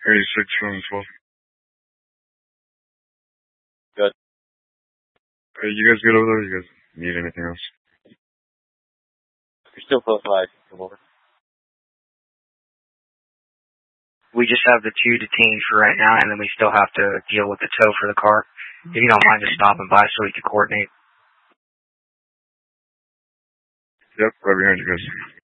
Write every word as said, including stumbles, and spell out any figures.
eighty-six from twelve. Good. Hey, you guys good over there? You guys need anything else? You're still close by. Come over. We just have the two detained for right now, and then we still have to deal with the tow for the car. If you don't mind just stopping by so we can coordinate. Yep, right behind you guys.